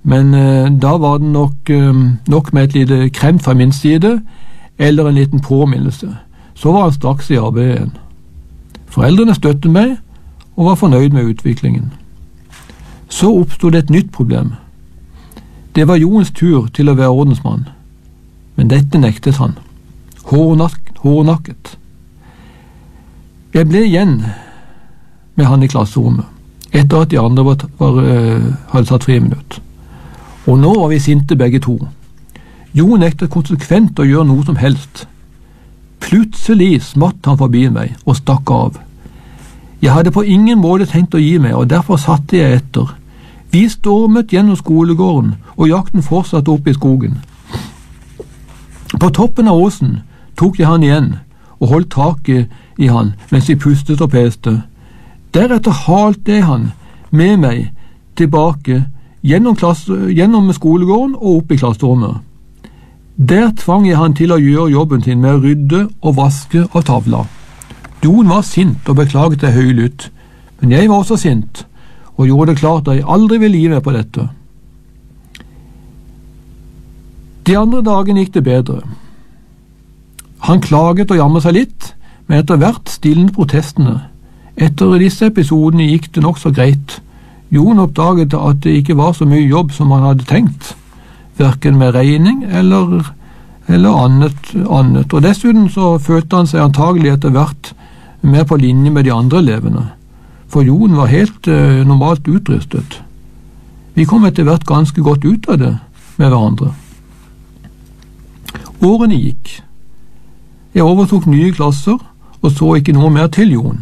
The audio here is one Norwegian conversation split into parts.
men da var det nok med et lite kremt fra min side, eller en liten påminnelse. Så var han straks i arbeid igjen. Foreldrene støttet meg, og var fornøyd med utviklingen. Så oppstod det et nytt problem. Det var Jons tur til å være ordensmann, men dette nektet han. Hårdnakket. Jeg ble igjen med han i klasserommet, etter at de andre hadde tatt friminutt. Og nå var vi sinte begge to. Jon nektet konsekvent å gjøre noe som helst. Plutselig smatt han forbi meg og stakk av. Jeg hadde på ingen måte tenkt å gi meg, og derfor satte jeg etter. Vi stormet gjennom skolegården, og jakten fortsatte opp i skogen. På toppen av åsen tok jeg han igjen og holdt taket i han mens vi pustet og peste. Deretter halte jeg han med meg tilbake gjennom skolegården og opp i klasserommet. Der tvang jeg han til å gjøre jobben sin med å rydde og vaske av tavla. Jon var sint og beklaget det høylytt, men jeg var også sint, og gjorde det klart at jeg aldri ville gi meg på dette. De andre dagene gikk det bedre. Han klaget og jamret seg litt, men etter hvert stilnet protestene. Etter disse episodene gikk det nok så greit. Jon oppdaget at det ikke var så mye jobb som han hadde tenkt, hverken med regning eller annet. Og dessuten så følte han seg antagelig etter hvert mer på linje med de andre elevene, for Jon var helt normalt utrustet. Vi kom etter hvert ganske godt ut av det med hverandre. Årene gikk. Jeg overtok nye klasser og så ikke noe mer til Jon.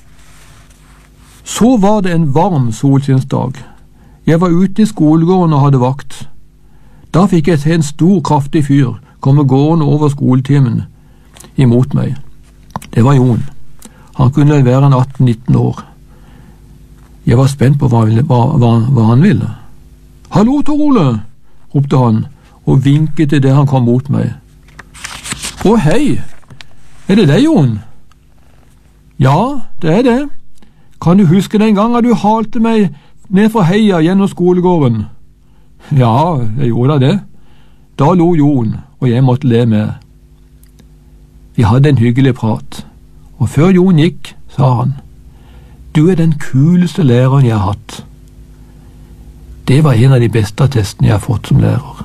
Så var det en varm solskinnsdag. Jeg var ute i skolegården og hadde vakt. Da fikk jeg se en stor, kraftig fyr komme gående over skoletimen imot meg. Det var Jon. Han kunne være en 18-19 år. Jeg var spent på hva han ville. «Hallo, Tor Ole!» ropte han, og vinket idet han kom mot meg. «Å, hei! Er det deg, Jon?» «Ja, det er det. Kan du huske den gangen du halte meg ned fra heia gjennom skolegården?» «Ja, jeg gjorde det.» Da lo Jon, og jeg måtte le med. Vi hadde en hyggelig prat, og før Jon gikk, sa han, «Du er den kuleste læreren jeg har hatt.» Det var en av de beste attestene jeg har fått som lærer.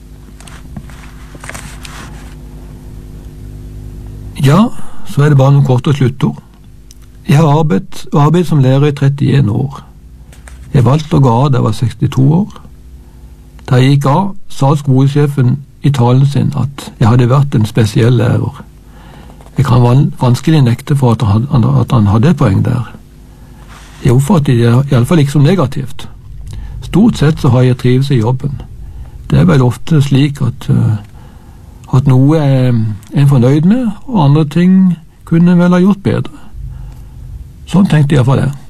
Ja, så er det bare noen korte slutter. Jeg har arbeidet som lærer i 31 år. Jeg valgte å gå av da jeg var 62 år. Da jeg gikk av, sa skolesjefen i talen sin at jeg hadde vært en spesiell lærer. Jeg kan vanskelig nekte for at han hadde et poeng der. Jeg oppfatter det i alle fall ikke som negativt. Stort sett så har jeg trives i jobben. Det er vel ofte slik at noe er en fornøyd med, og andre ting kunne vel ha gjort bedre. Sånn tenkte jeg for det.